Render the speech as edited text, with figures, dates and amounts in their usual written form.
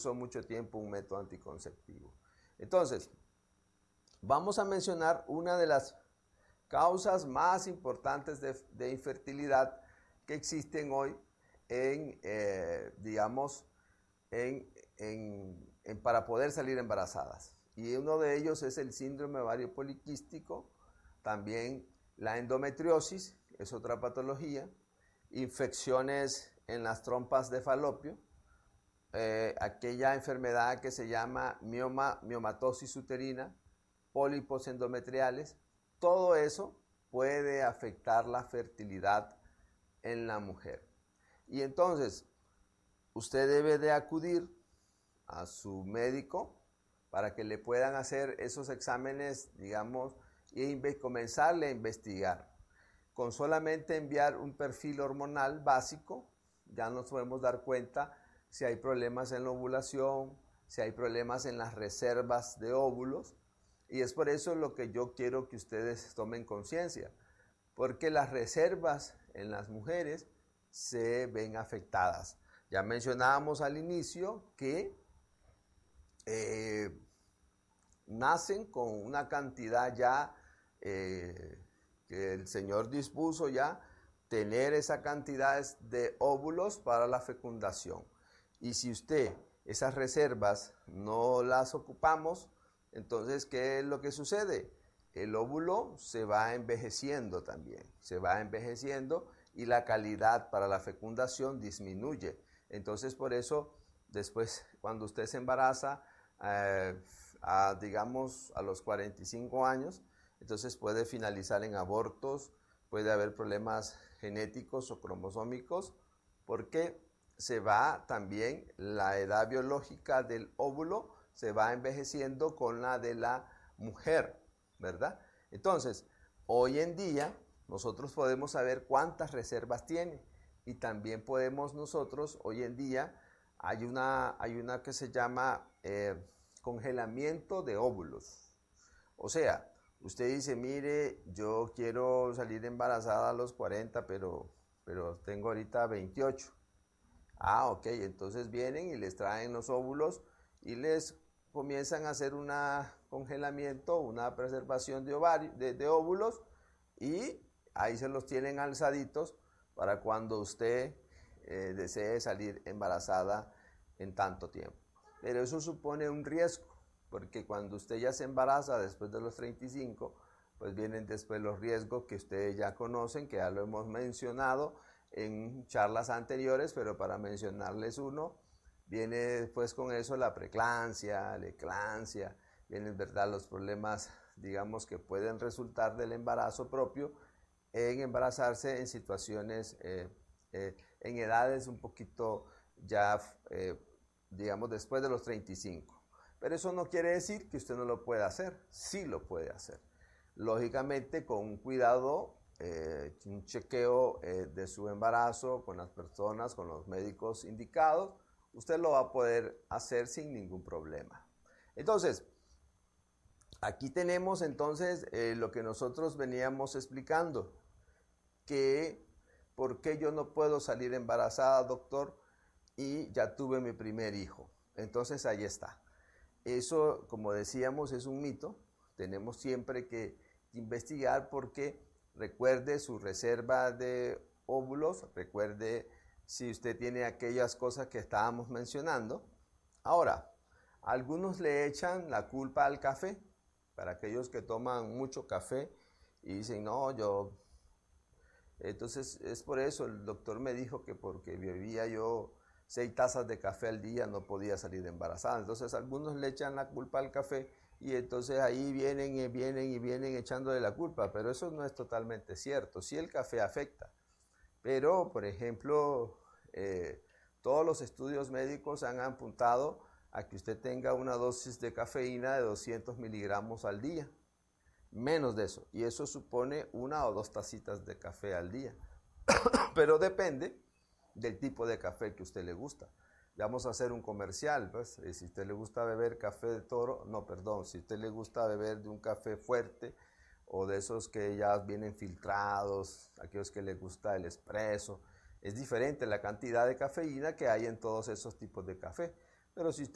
usó mucho tiempo un método anticonceptivo. Entonces, vamos a mencionar una de las causas más importantes de infertilidad que existen hoy para poder salir embarazadas. Y uno de ellos es el síndrome ovario poliquístico, también la endometriosis, es otra patología, infecciones en las trompas de falopio, aquella enfermedad que se llama miomatosis uterina, pólipos endometriales. Todo eso puede afectar la fertilidad en la mujer. Y entonces, usted debe de acudir a su médico para que le puedan hacer esos exámenes, digamos, y comenzarle a investigar. Con solamente enviar un perfil hormonal básico, ya nos podemos dar cuenta si hay problemas en la ovulación, si hay problemas en las reservas de óvulos, y es por eso lo que yo quiero que ustedes tomen conciencia, porque las reservas en las mujeres se ven afectadas. Ya mencionábamos al inicio que nacen con una cantidad ya que el Señor dispuso ya tener esa cantidad de óvulos para la fecundación. Y si usted esas reservas no las ocupamos, entonces, ¿qué es lo que sucede? El óvulo se va envejeciendo también, se va envejeciendo y la calidad para la fecundación disminuye. Entonces, por eso, después, cuando usted se embaraza, digamos, a los 45 años, entonces puede finalizar en abortos, puede haber problemas genéticos o cromosómicos, porque se va también la edad biológica del óvulo, se va envejeciendo con la de la mujer, ¿verdad? Entonces, hoy en día nosotros podemos saber cuántas reservas tiene y también podemos nosotros, hoy en día, hay una que se llama congelamiento de óvulos. O sea, usted dice, mire, yo quiero salir embarazada a los 40, pero tengo ahorita 28. Ah, ok, entonces vienen y les traen los óvulos y les comienzan a hacer un congelamiento, una preservación de óvulos, y ahí se los tienen alzaditos para cuando usted desee salir embarazada en tanto tiempo. Pero eso supone un riesgo, porque cuando usted ya se embaraza después de los 35, pues vienen después los riesgos que ustedes ya conocen, que ya lo hemos mencionado en charlas anteriores, pero para mencionarles uno, viene después con eso la preeclampsia, la eclampsia, vienen, ¿verdad?, los problemas, digamos, que pueden resultar del embarazo propio en embarazarse en situaciones, en edades un poquito ya, digamos, después de los 35. Pero eso no quiere decir que usted no lo pueda hacer, sí lo puede hacer. Lógicamente con un cuidado, un chequeo de su embarazo con las personas, con los médicos indicados, usted lo va a poder hacer sin ningún problema. Entonces, aquí tenemos entonces lo que nosotros veníamos explicando, que ¿por qué yo no puedo salir embarazada, doctor? Y ya tuve mi primer hijo. Entonces ahí está. Eso, como decíamos, es un mito. Tenemos siempre que investigar porque recuerde su reserva de óvulos, recuerde si usted tiene aquellas cosas que estábamos mencionando. Ahora, algunos le echan la culpa al café, para aquellos que toman mucho café y dicen, no, entonces es por eso, el doctor me dijo que porque bebía yo 6 tazas de café al día no podía salir embarazada. Entonces algunos le echan la culpa al café y entonces ahí vienen echándole la culpa, pero eso no es totalmente cierto. Sí, el café afecta, pero por ejemplo, todos los estudios médicos han apuntado a que usted tenga una dosis de cafeína de 200 miligramos al día, menos de eso, y eso supone 1 o 2 tacitas de café al día, pero depende del tipo de café que a usted le gusta. Vamos a hacer un comercial, pues, si a usted le gusta beber café de toro, si a usted le gusta beber de un café fuerte o de esos que ya vienen filtrados, aquellos que le gusta el espresso, es diferente la cantidad de cafeína que hay en todos esos tipos de café. Pero si usted